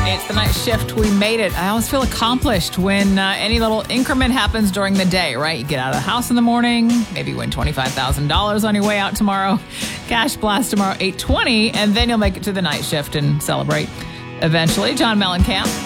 It's the night shift. We made it. I always feel accomplished when any little increment happens during the day, right? You get out of the house in the morning, maybe win $25,000 on your way out tomorrow. Cash blast tomorrow, 8:20, and then you'll make it to the night shift and celebrate eventually. John Mellencamp.